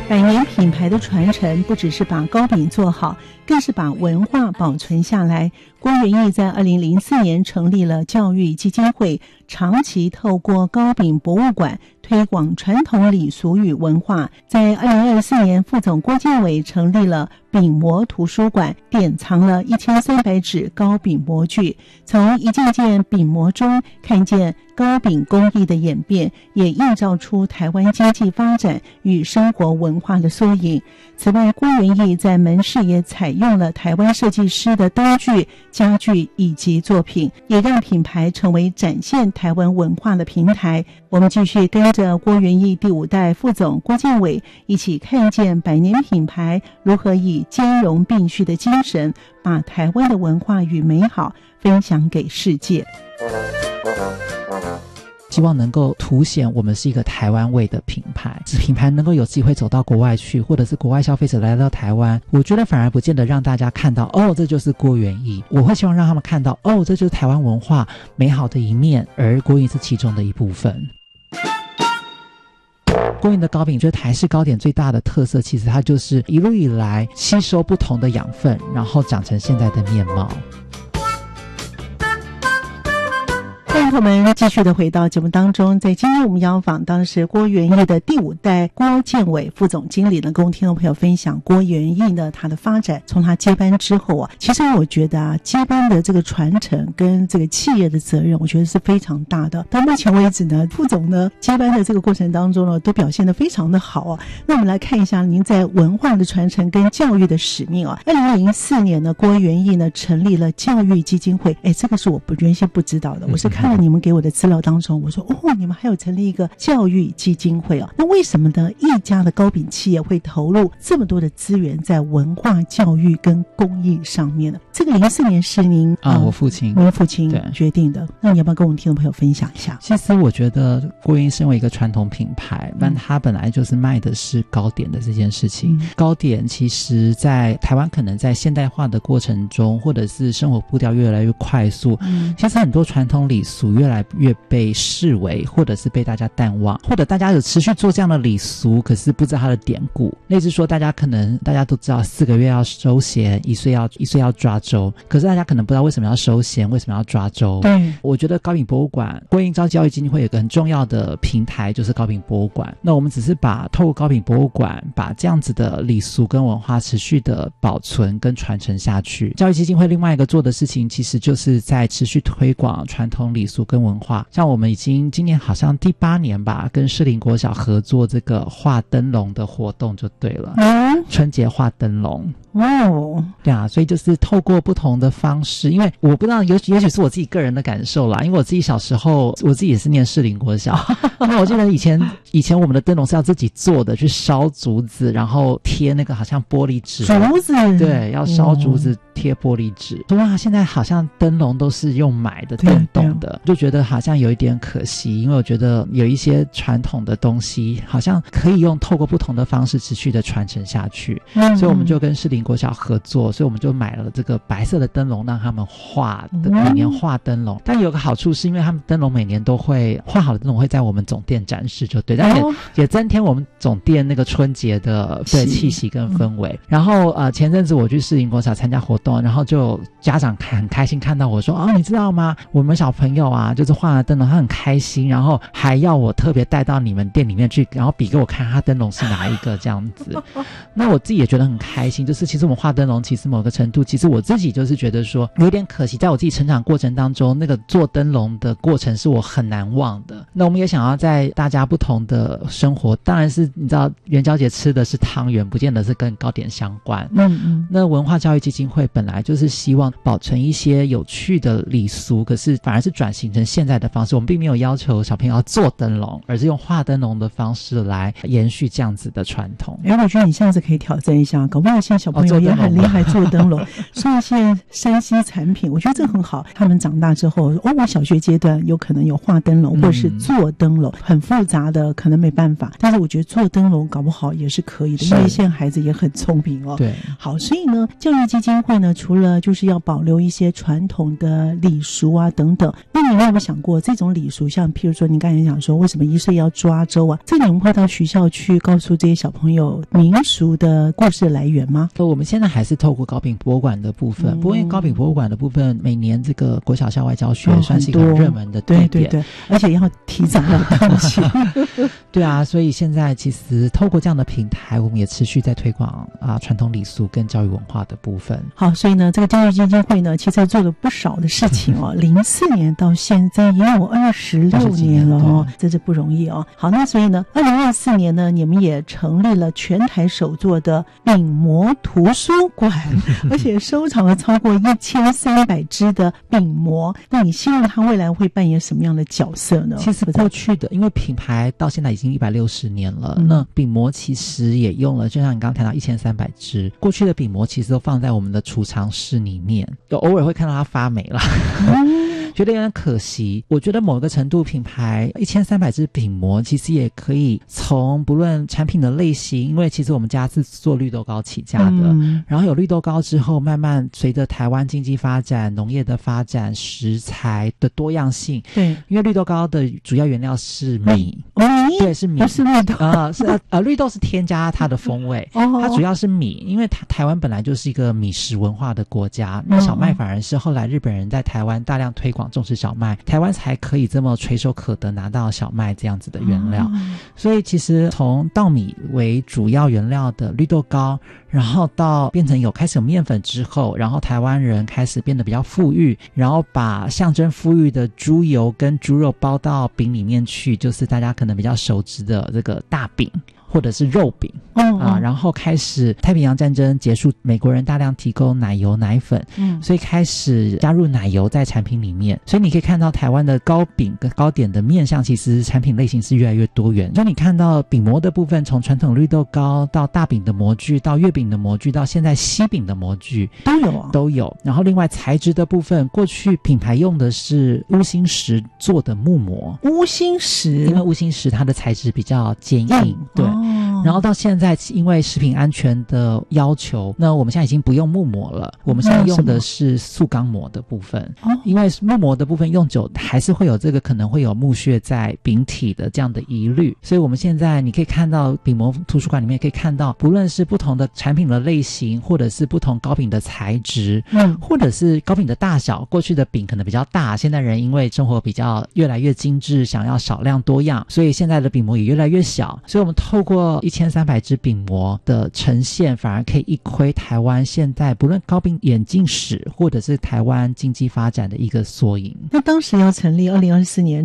百年品牌的传承不只是把糕饼做好，更是把文化保存下来。郭元益在2004年成立了教育基金会，长期透过糕饼博物馆推广传统礼俗与文化。在2024年，副总郭建伟成立了饼模图书馆，典藏了1300纸糕饼模具，从一件件饼模中看见糕饼工艺的演变，也映照出台湾经济发展与生活文化的缩影。此外，郭元益在门市也采用了台湾设计师的刀具、家具以及作品，也让品牌成为展现台湾文化的平台。我们继续跟着郭元益第5代副总郭建伟一起看见百年品牌如何以兼容并蓄的精神，把台湾的文化与美好分享给世界。 希望能够凸显我们是一个台湾味的品牌，品牌能够有机会走到国外去，或者是国外消费者来到台湾，我觉得反而不见得让大家看到这就是郭元益，我会希望让他们看到这就是台湾文化美好的一面，而郭元益是其中的一部分。郭元益的糕饼，觉得台式糕点最大的特色，其实它就是一路以来吸收不同的养分，然后长成现在的面貌。 欢迎我们继续的回到节目当中，在今天我们要访到的是郭元益的第5代郭建伟副总经理呢，跟听众朋友分享郭元益呢他的发展，从他接班之后啊，其实我觉得接班的这个传承跟这个企业的责任，我觉得是非常大的。到目前为止呢，副总呢接班的这个过程当中呢，都表现得非常的好啊。那我们来看一下您在文化的传承跟教育的使命啊。2004年呢，郭元益呢成立了教育基金会，这个是我原先不知道的，我是看了你们给我的资料当中，我说你们还有成立一个教育基金会啊？那为什么呢一家的糕饼企业会投入这么多的资源在文化教育跟公益上面呢？这个04年是您我父亲决定的，那你要不要跟我们听众朋友分享一下？ 其实我觉得郭元益身为一个传统品牌，但他本来就是卖的是糕点的这件事情。糕点其实在台湾可能在现代化的过程中，或者是生活步调越来越快速，其实很多传统礼俗越来越被视为，或者是被大家淡忘，或者大家有持续做这样的礼俗，可是不知道它的典故。类似说大家都知道4个月要收弦，1岁要抓周，可是大家可能不知道为什么要收弦，为什么要抓周。 对， 我觉得糕饼博物馆郭元益教育基金会有个很重要的平台，就是糕饼博物馆。那我们只是透过糕饼博物馆把这样子的礼俗跟文化持续的保存跟传承下去。教育基金会另外一个做的事情，其实就是在持续推广传统礼俗跟文化。像我们已经今年好像第8年吧，跟士林国小合作这个画灯笼的活动就对了，春节画灯笼。对啊，所以就是透过不同的方式，因为我不知道，也许是我自己个人的感受啦，因为我自己小时候，我自己也是念士林国小，那我记得以前我们的灯笼是要自己做的，去烧竹子，然后贴那个好像玻璃纸。 竹子？对， 要烧竹子贴玻璃纸。哇，现在好像灯笼都是用买的电动的，就觉得好像有一点可惜，因为我觉得有一些传统的东西好像可以透过不同的方式持续的传承下去。所以我们就跟士林国小合作，所以我们就买了这个白色的灯笼让他们画的，每年画灯笼。但有个好处是因为他们灯笼每年都会画好的灯笼会在我们总店展示，就对，但也增添我们总店那个春节的气息跟氛围。然后前阵子我去士林国小参加活动，然后就家长很开心看到我说你知道吗，我们小朋友啊就是画了灯笼，他很开心，然后还要我特别带到你们店里面去，然后比给我看他灯笼是哪一个这样子。那我自己也觉得很开心，就是其实我们画灯笼其实某个程度，其实我自己就是觉得说有点可惜，在我自己成长过程当中，那个做灯笼的过程是我很难忘的。那我们也想要在大家不同的生活，当然是你知道元宵节吃的是汤圆，不见得是跟糕点相关。那文化教育基金会本来就是希望保存一些有趣的礼俗，可是反而是转型成现在的方式。我们并没有要求小朋友要做灯笼，而是用画灯笼的方式来延续这样子的传统。 我觉得你下次可以挑战一下，搞不好现在小朋朋友也很厉害做灯笼，所以现在山西产品我觉得这很好，他们长大之后我小学阶段有可能有画灯笼或者是做灯笼，很复杂的可能没办法，但是我觉得做灯笼搞不好也是可以的，因为现在孩子也很聪明哦。 对， 好，所以呢教育基金会呢除了就是要保留一些传统的礼俗啊等等，那你们有没有想过这种礼俗，像譬如说你刚才讲说为什么1岁要抓周啊，这你们会到学校去告诉这些小朋友民俗的故事来源吗？ 我们现在还是透过糕饼博物馆的部分，不过因为糕饼博物馆的部分每年这个国小校外教学算是一个很热门的地点， 对，而且要提早要当起对啊，所以现在其实透过这样的平台，我们也持续在推广传统礼俗跟教育文化的部分。 好，所以呢这个教育基金会呢其实做了不少的事情哦04年到现在也有26年了哦，这是不容易哦。好，那所以呢2024年呢你们也成立了全台首座的饼模图书馆而且收藏了超过1300只的饼模，那你希望它未来会扮演什么样的角色呢？ 其实过去的因为品牌到现在已经160年了，那饼模其实也用了就像你刚刚谈到1300只，过去的饼模其实都放在我们的储藏室里面，就偶尔会看到它发霉了觉得有点可惜。我觉得某个程度品牌1300只饼模其实也可以从不论产品的类型，因为其实我们家是做绿豆糕起家的，然后有绿豆糕之后慢慢随着台湾经济发展农业的发展食材的多样性，对，因为绿豆糕的主要原料是米，对，是米，不是绿豆绿豆是添加它的风味它主要是米，因为台湾本来就是一个米食文化的国家，那小麦反而是后来日本人在台湾大量推广重视小麦，台湾才可以这么垂手可得拿到小麦这样子的原料所以其实从稻米为主要原料的绿豆糕，然后到变成开始有面粉之后，然后台湾人开始变得比较富裕，然后把象征富裕的猪油跟猪肉包到饼里面去，就是大家可能比较熟知的这个大饼或者是肉饼然后开始太平洋战争结束，美国人大量提供奶油奶粉所以开始加入奶油在产品里面，所以你可以看到台湾的糕饼跟糕点的面向其实产品类型是越来越多元，所以你看到饼模的部分从传统绿豆糕到大饼的模具到月饼的模具到现在西饼的模具都有然后另外材质的部分，过去品牌用的是乌心石做的木模，乌心石因为乌心石它的材质比较坚硬对然后到现在因为食品安全的要求，那我们现在已经不用木模了，我们现在用的是塑钢模的部分因为木模的部分用久还是会有这个可能会有木屑在饼体的这样的疑虑，所以我们现在你可以看到饼模图书馆里面可以看到不论是不同的产品的类型，或者是不同糕饼的材质或者是糕饼的大小，过去的饼可能比较大，现在人因为生活比较越来越精致，想要少量多样，所以现在的饼模也越来越小，所以我们透过1300只饼模的呈现，反而可以一窥台湾现在不论糕饼演进史或者是台湾经济发展的一个缩影。 那当时要成立2024年